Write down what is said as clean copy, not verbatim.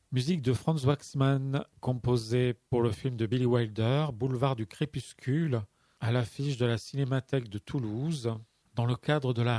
Musique de Franz Waxman, composée pour le film de Billy Wilder, Boulevard du Crépuscule, à l'affiche de la Cinémathèque de Toulouse, dans le cadre de la